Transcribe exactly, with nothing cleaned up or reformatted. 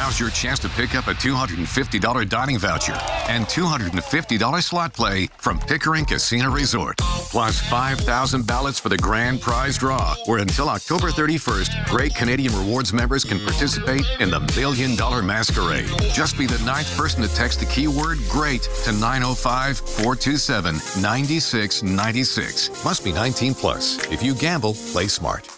Now's your chance to pick up a two hundred fifty dollars dining voucher and two hundred fifty dollars slot play from Pickering Casino Resort. Plus five thousand ballots for the grand prize draw, where until October thirty-first, Great Canadian Rewards members can participate in the Million Dollar Masquerade. Just be the ninth person to text the keyword GREAT to nine oh five, four two seven, nine six nine six. Must be nineteen plus. If you gamble, play smart.